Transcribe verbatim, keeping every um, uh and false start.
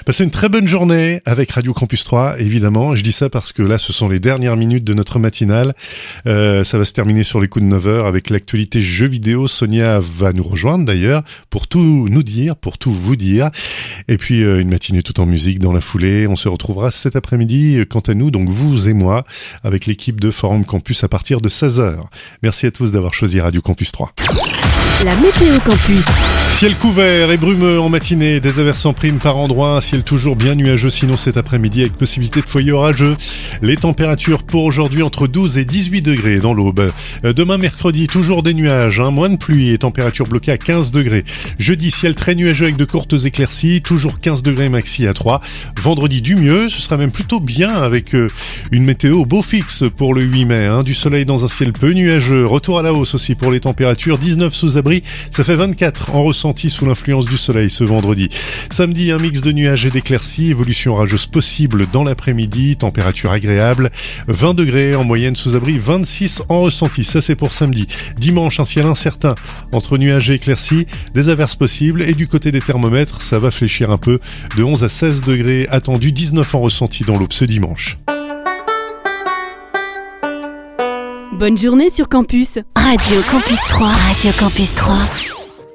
Passez une très bonne journée avec Radio Campus trois, évidemment. Je dis ça parce que là, ce sont les dernières minutes de notre matinale. Euh, ça va se terminer sur les coups de neuf heures avec l'actualité jeux vidéo. Sonia va nous rejoindre d'ailleurs pour tout nous dire, pour tout vous dire. Et puis euh, une matinée tout en musique dans la foulée. On se retrouvera cet après-midi, quant à nous, donc vous et moi, avec l'équipe de Forum Campus à partir de seize heures. Merci à tous d'avoir choisi Radio Campus trois. La météo campus. Ciel couvert et brumeux en matinée, des averses en prime par endroits, ciel toujours bien nuageux sinon cet après-midi avec possibilité de foyer orageux. Les températures pour aujourd'hui entre douze et dix-huit degrés dans l'aube. Demain mercredi, toujours des nuages, hein, moins de pluie et température bloquée à quinze degrés. Jeudi, ciel très nuageux avec de courtes éclaircies, toujours quinze degrés maxi à trois. Vendredi, du mieux, ce sera même plutôt bien avec euh, une météo beau fixe pour le huit mai. Hein, du soleil dans un ciel peu nuageux, retour à la hausse aussi pour les températures, dix-neuf sous abri, ça fait vingt-quatre en ressenti sous l'influence du soleil ce vendredi. Samedi, un mix de nuages et d'éclaircies, évolution orageuse possible dans l'après-midi, température agréable, vingt degrés en moyenne sous abri, vingt-six en ressenti, ça c'est pour samedi. Dimanche, un ciel incertain entre nuages et éclaircies, des averses possibles et du côté des thermomètres, ça va fléchir un peu, de onze à seize degrés attendus, dix-neuf en ressenti dans l'aube ce dimanche. Bonne journée sur Campus. Radio Campus trois. Radio Campus trois.